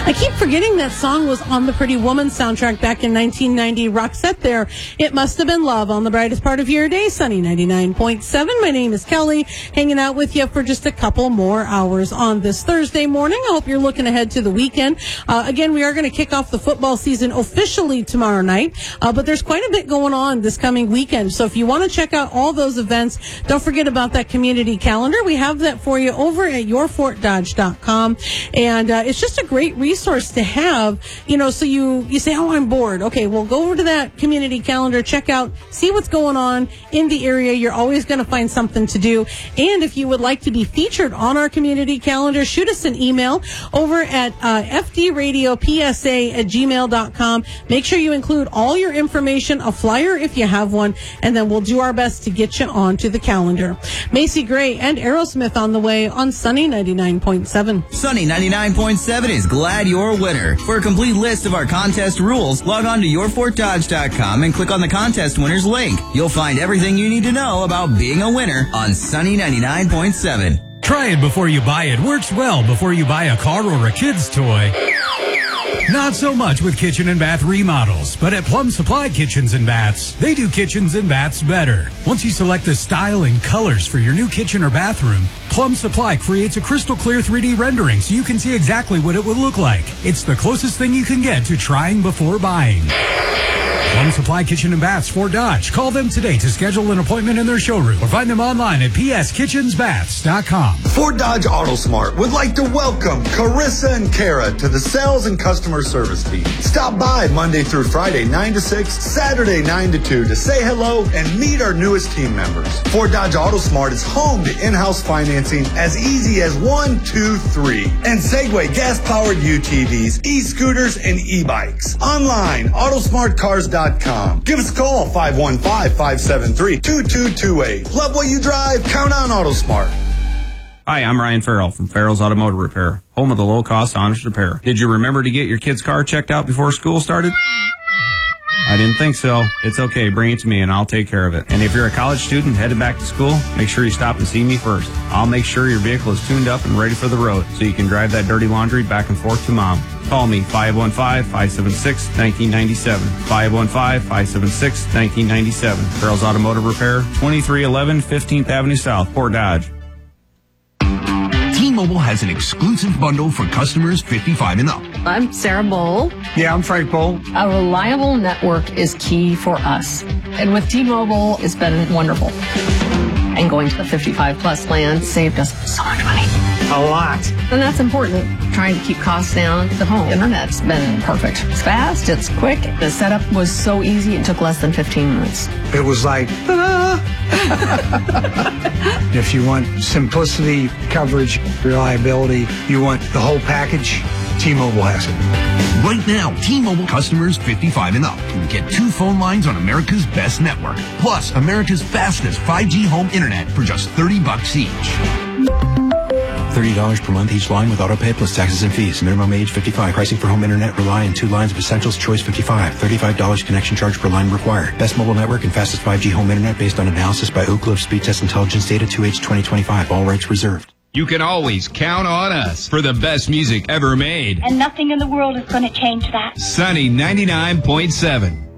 I keep forgetting that song was on the Pretty Woman soundtrack back in 1990. Roxette there. It Must Have Been Love on the brightest part of your day, Sunny 99.7. My name is Kelly, hanging out with you for just a couple more hours on this Thursday morning. I hope you're looking ahead to the weekend. Again, we are going to kick off the football season officially tomorrow night, but there's quite a bit going on this coming weekend. So if you want to check out all those events, don't forget about that community calendar. We have that for you over at yourfortdodge.com. And it's just a great resource to have, so you say, oh, I'm bored. Okay, well, go over to that community calendar, check out, see what's going on in the area. You're always going to find something to do. And if you would like to be featured on our community calendar, shoot us an email over at fdradiopsa@gmail.com. Make sure you include all your information, a flyer if you have one, and then we'll do our best to get you onto the calendar. Macy Gray and Aerosmith on the way on Sunny 99.7. Sunny 99.7 is glad you're a winner. For a complete list of our contest rules, log on to yourfortdodge.com and click on the contest winners link. You'll find everything you need to know about being a winner on Sunny 99.7. Try it before you buy it. Works well before you buy a car or a kid's toy. Not so much with kitchen and bath remodels, but at Plum Supply Kitchens and Baths, they do kitchens and baths better. Once you select the style and colors for your new kitchen or bathroom, Plum Supply creates a crystal clear 3D rendering so you can see exactly what it would look like. It's the closest thing you can get to trying before buying. Plum Supply Kitchen and Baths, Fort Dodge. Call them today to schedule an appointment in their showroom or find them online at pskitchensbaths.com. Fort Dodge Auto Smart would like to welcome Carissa and Kara to the sales and customer service team. Stop by Monday through Friday 9 to 6, Saturday 9 to 2 to say hello and meet our newest team members. Fort Dodge Auto Smart is home to in-house financing as easy as 1, 2, 3 and Segway gas-powered UTVs, e-scooters, and e-bikes. Online, autosmartcars.com. Give us a call, 515-573-2228. Love what you drive? Count on AutoSmart. Hi, I'm Ryan Farrell from Farrell's Automotive Repair, home of the low-cost, honest repair. Did you remember to get your kid's car checked out before school started? I didn't think so. It's okay. Bring it to me and I'll take care of it. And if you're a college student headed back to school, make sure you stop and see me first. I'll make sure your vehicle is tuned up and ready for the road so you can drive that dirty laundry back and forth to mom. Call me, 515-576-1997. 515-576-1997. Farrell's Automotive Repair, 2311 15th Avenue South, Fort Dodge. T-Mobile has an exclusive bundle for customers 55 and up. I'm Sarah Bowl. Yeah, I'm Frank Bowl. A reliable network is key for us. And with T-Mobile, it's been wonderful. And going to the 55 plus plan saved us so much money. A lot. And that's important. Trying to keep costs down. The home internet's been perfect. It's fast, it's quick. The setup was so easy, it took less than 15 minutes. It was like, ta-da! If you want simplicity, coverage, reliability, you want the whole package, T-Mobile has it. Right now, T-Mobile customers 55 and up can get 2 phone lines on America's best network, plus America's fastest 5G home internet for just $30 each. $30 per month each line with autopay plus taxes and fees. Minimum age 55. Pricing for home internet rely on 2 lines of Essentials Choice 55. $35 connection charge per line required. Best mobile network and fastest 5G home internet based on analysis by Oak Cliff Speed Test Intelligence data 2H 2025. All rights reserved. You can always count on us for the best music ever made. And nothing in the world is going to change that. Sunny 99.7.